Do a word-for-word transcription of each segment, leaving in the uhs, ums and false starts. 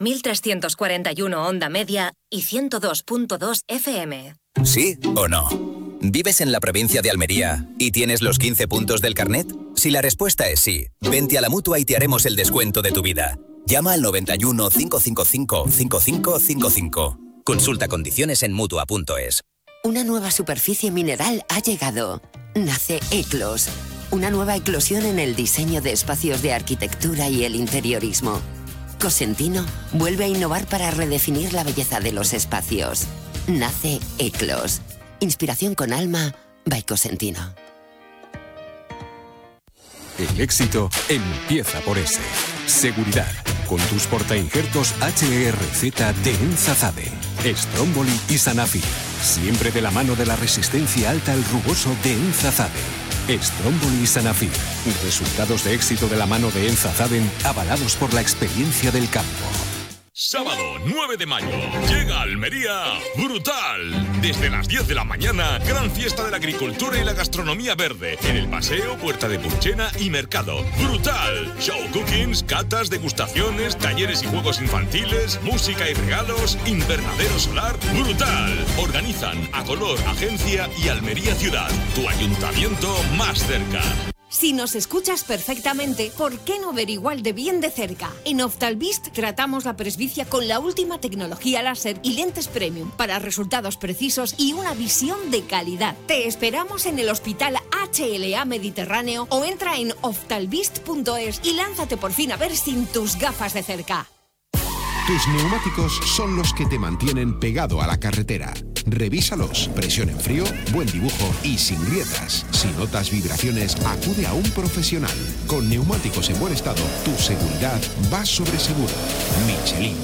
mil trescientos cuarenta y uno onda media y ciento dos punto dos F M. ¿Sí o no? ¿Vives en la provincia de Almería y tienes los quince puntos del carnet? Si la respuesta es sí, vente a la Mutua y te haremos el descuento de tu vida. Llama al noventa y uno, cincuenta y cinco, cincuenta y cinco cincuenta y cinco. Consulta condiciones en mutua punto es. Una nueva superficie mineral ha llegado. Nace Eclos. Una nueva eclosión en el diseño de espacios de arquitectura y el interiorismo. Cosentino vuelve a innovar para redefinir la belleza de los espacios. Nace Eclos. Inspiración con alma by Cosentino. El éxito empieza por S. Seguridad. Con tus portainjertos H R Z de Enzazade, Stromboli y Sanafil. Siempre de la mano de la resistencia alta al rugoso de Enzazade. Stromboli y Sanafil. Resultados de éxito de la mano de Enzazade, avalados por la experiencia del campo. Sábado nueve de mayo, llega a Almería Brutal. Desde las diez de la mañana, gran fiesta de la agricultura y la gastronomía verde. En el paseo, Puerta de Purchena y Mercado. Brutal. Show cookings, catas, degustaciones, talleres y juegos infantiles, música y regalos, invernadero solar. Brutal. Organizan Acolor Agencia y Almería Ciudad. Tu ayuntamiento más cerca. Si nos escuchas perfectamente, ¿por qué no ver igual de bien de cerca? En Oftalvist tratamos la presbicia con la última tecnología láser y lentes premium para resultados precisos y una visión de calidad. Te esperamos en el Hospital H L A Mediterráneo o entra en oftalvist punto es y lánzate por fin a ver sin tus gafas de cerca. Tus neumáticos son los que te mantienen pegado a la carretera. Revísalos, presión en frío, buen dibujo y sin grietas. Si notas vibraciones, acude a un profesional. Con neumáticos en buen estado, tu seguridad va sobre seguro. Michelin.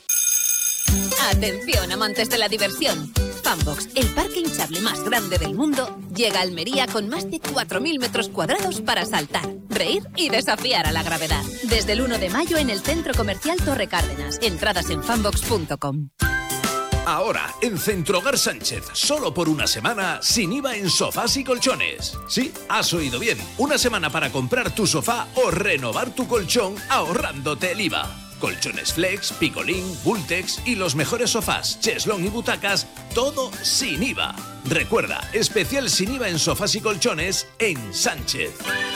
Atención, amantes de la diversión. Funbox, el parque hinchable más grande del mundo, llega a Almería con más de cuatro mil metros cuadrados para saltar, reír y desafiar a la gravedad. Desde el uno de mayo en el Centro Comercial Torre Cárdenas. Entradas en funbox punto com. Ahora, en Centrohogar Sánchez, solo por una semana, sin I V A en sofás y colchones. Sí, has oído bien. Una semana para comprar tu sofá o renovar tu colchón ahorrándote el I V A. Colchones Flex, Picolín, Bultex y los mejores sofás, cheslón y butacas, todo sin I V A. Recuerda, especial sin I V A en sofás y colchones en Sánchez.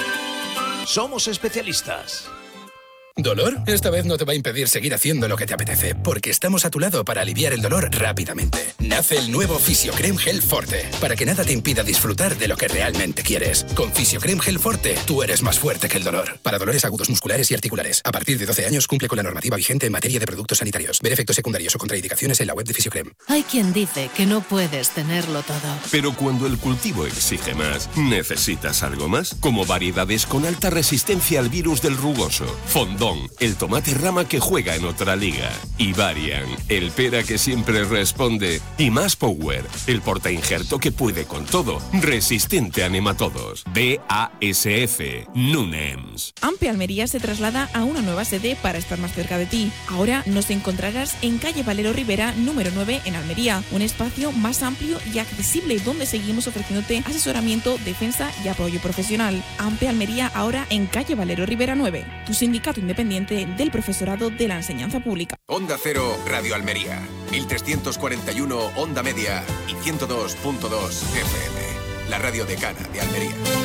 Somos especialistas. ¿Dolor? Esta vez no te va a impedir seguir haciendo lo que te apetece, porque estamos a tu lado para aliviar el dolor rápidamente. Nace el nuevo Fisiocrem Gel Forte, para que nada te impida disfrutar de lo que realmente quieres. Con Fisiocrem Gel Forte, tú eres más fuerte que el dolor. Para dolores agudos musculares y articulares. A partir de doce años cumple con la normativa vigente en materia de productos sanitarios. Ver efectos secundarios o contraindicaciones en la web de Fisiocrem. Hay quien dice que no puedes tenerlo todo. Pero cuando el cultivo exige más, ¿necesitas algo más? Como variedades con alta resistencia al virus del rugoso. Fondón, el tomate rama que juega en otra liga. Y Varian, el pera que siempre responde. Y Más Power, el portainjerto que puede con todo. Resistente a nematodos. B A S F, Nunems. Ampe Almería se traslada a una nueva sede para estar más cerca de ti. Ahora nos encontrarás en calle Valero Rivera, número nueve, en Almería. Un espacio más amplio y accesible donde seguimos ofreciéndote asesoramiento, defensa y apoyo profesional. Ampe Almería ahora en calle Valero Rivera nueve. Tu sindicato independiente del profesorado de la enseñanza pública. Onda Cero, Radio Almería. mil trescientos cuarenta y uno onda media y ciento dos punto dos F M. La radio decana de Almería.